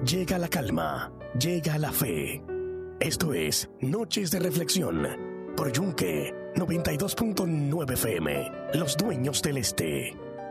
llega la calma, llega la fe. Esto es Noches de Reflexión por Yunque 92.9 FM, Los Dueños del Este.